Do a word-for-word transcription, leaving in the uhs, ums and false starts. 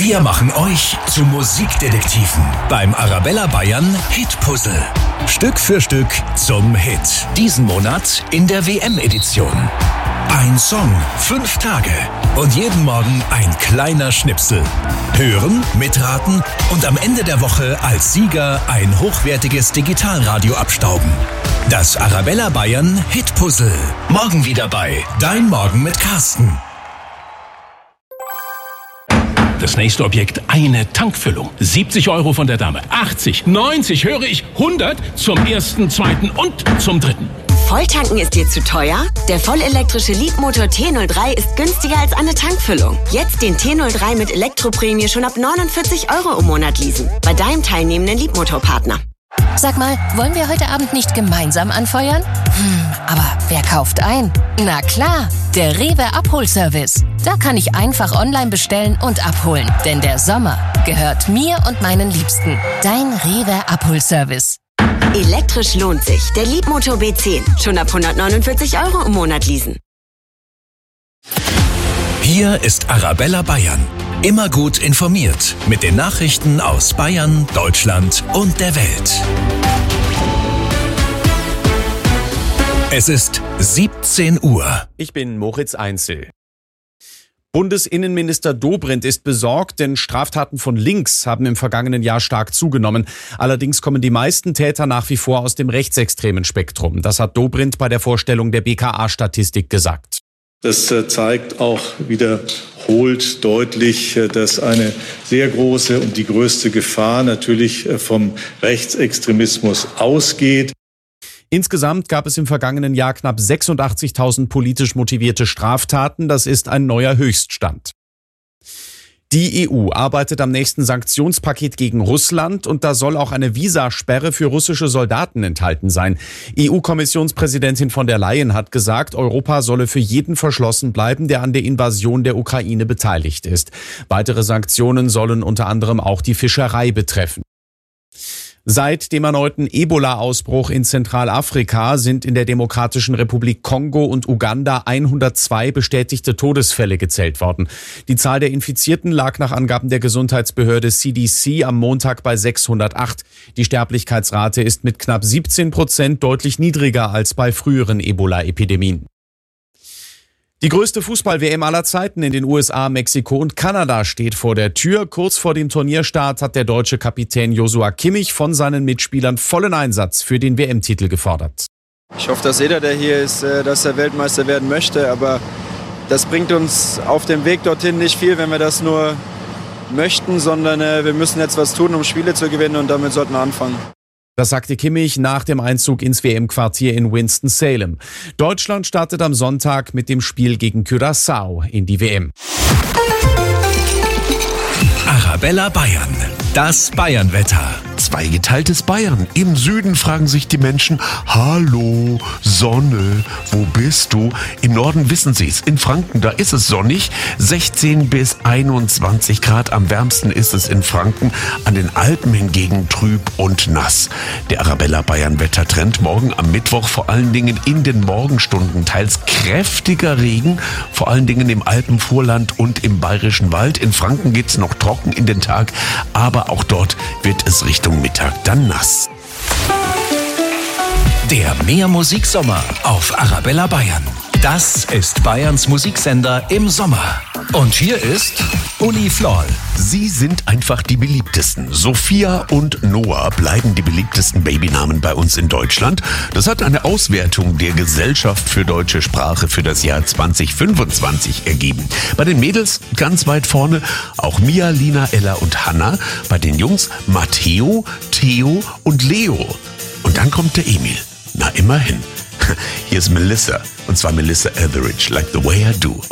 Wir machen euch zu Musikdetektiven beim Arabella Bayern Hitpuzzle. Stück für Stück zum Hit. Diesen Monat in der W M-Edition. Ein Song, fünf Tage und jeden Morgen ein kleiner Schnipsel. Hören, mitraten und am Ende der Woche als Sieger ein hochwertiges Digitalradio abstauben. Das Arabella Bayern Hitpuzzle. Morgen wieder bei Dein Morgen mit Carsten. Das nächste Objekt, eine Tankfüllung. siebzig Euro von der Dame. achtzig, neunzig, höre ich, hundert zum ersten, zweiten und zum dritten. Volltanken ist dir zu teuer? Der vollelektrische Leapmotor T null drei ist günstiger als eine Tankfüllung. Jetzt den T null drei mit Elektroprämie schon ab neunundvierzig Euro im Monat leasen. Bei deinem teilnehmenden Leapmotor-Partner. Sag mal, wollen wir heute Abend nicht gemeinsam anfeuern? Hm, aber wer kauft ein? Na klar, der Rewe Abholservice. Da kann ich einfach online bestellen und abholen. Denn der Sommer gehört mir und meinen Liebsten. Dein Rewe Abholservice. Elektrisch lohnt sich. Der Leapmotor B zehn. Schon ab hundertneunundvierzig Euro im Monat leasen. Hier ist Arabella Bayern. Immer gut informiert mit den Nachrichten aus Bayern, Deutschland und der Welt. Es ist siebzehn Uhr. Ich bin Moritz Einzel. Bundesinnenminister Dobrindt ist besorgt, denn Straftaten von links haben im vergangenen Jahr stark zugenommen. Allerdings kommen die meisten Täter nach wie vor aus dem rechtsextremen Spektrum. Das hat Dobrindt bei der Vorstellung der B K A-Statistik gesagt. Das zeigt auch wiederholt deutlich, dass eine sehr große und die größte Gefahr natürlich vom Rechtsextremismus ausgeht. Insgesamt gab es im vergangenen Jahr knapp sechsundachtzigtausend politisch motivierte Straftaten. Das ist ein neuer Höchststand. Die E U arbeitet am nächsten Sanktionspaket gegen Russland und da soll auch eine Visasperre für russische Soldaten enthalten sein. E U-Kommissionspräsidentin von der Leyen hat gesagt, Europa solle für jeden verschlossen bleiben, der an der Invasion der Ukraine beteiligt ist. Weitere Sanktionen sollen unter anderem auch die Fischerei betreffen. Seit dem erneuten Ebola-Ausbruch in Zentralafrika sind in der Demokratischen Republik Kongo und Uganda hundertzwei bestätigte Todesfälle gezählt worden. Die Zahl der Infizierten lag nach Angaben der Gesundheitsbehörde C D C am Montag bei sechshundertacht. Die Sterblichkeitsrate ist mit knapp siebzehn Prozent deutlich niedriger als bei früheren Ebola-Epidemien. Die größte Fußball-W M aller Zeiten in den U S A, Mexiko und Kanada steht vor der Tür. Kurz vor dem Turnierstart hat der deutsche Kapitän Joshua Kimmich von seinen Mitspielern vollen Einsatz für den W M-Titel gefordert. Ich hoffe, dass jeder, der hier ist, dass er Weltmeister werden möchte. Aber das bringt uns auf dem Weg dorthin nicht viel, wenn wir das nur möchten, sondern wir müssen jetzt was tun, um Spiele zu gewinnen und damit sollten wir anfangen. Das sagte Kimmich nach dem Einzug ins W M-Quartier in Winston-Salem. Deutschland startet am Sonntag mit dem Spiel gegen Curaçao in die W M. Arabella Bayern, das Bayern-Wetter. Zweigeteiltes Bayern. Im Süden fragen sich die Menschen, hallo, Sonne, wo bist du? Im Norden wissen sie es. In Franken, da ist es sonnig, sechzehn bis einundzwanzig Grad. Am wärmsten ist es in Franken, an den Alpen hingegen trüb und nass. Der Arabella Bayern Wettertrend morgen am Mittwoch vor allen Dingen in den Morgenstunden. Teils kräftiger Regen, vor allen Dingen im Alpenvorland und im Bayerischen Wald. In Franken geht's noch trocken in den Tag, aber auch dort wird es Richtung Mittag dann nass. Der Mehrmusiksommer auf Arabella Bayern. Das ist Bayerns Musiksender im Sommer. Und hier ist Uli Floll. Sie sind einfach die beliebtesten. Sophia und Noah bleiben die beliebtesten Babynamen bei uns in Deutschland. Das hat eine Auswertung der Gesellschaft für deutsche Sprache für das Jahr zwanzig fünfundzwanzig ergeben. Bei den Mädels ganz weit vorne auch Mia, Lina, Ella und Hannah. Bei den Jungs Matteo, Theo und Leo. Und dann kommt der Emil. Na immerhin. Hier ist Melissa. Und zwar Melissa Etheridge, Like the Way I Do